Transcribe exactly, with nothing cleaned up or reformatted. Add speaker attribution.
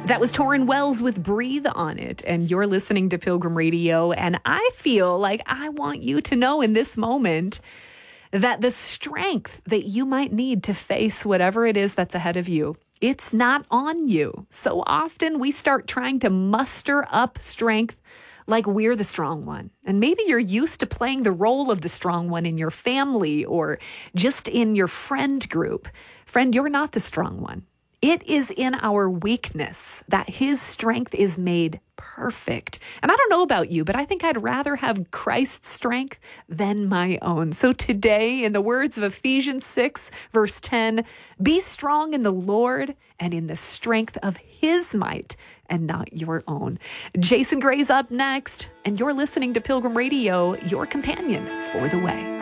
Speaker 1: That was Torrin Wells with Breathe on It, and you're listening to Pilgrim Radio, and I feel like I want you to know in this moment that the strength that you might need to face whatever it is that's ahead of you, it's not on you. So often we start trying to muster up strength like we're the strong one. And maybe you're used to playing the role of the strong one in your family or just in your friend group. Friend, you're not the strong one. It is in our weakness that his strength is made perfect. And I don't know about you, but I think I'd rather have Christ's strength than my own. So today, in the words of Ephesians six, verse ten, be strong in the Lord and in the strength of his might and not your own. Jason Gray's up next, and you're listening to Pilgrim Radio, your companion for the way.